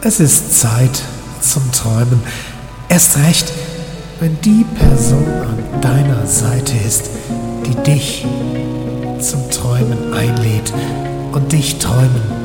Es ist Zeit zum Träumen. Erst recht, wenn die Person an deiner Seite ist, die dich zum Träumen einlädt und dich träumen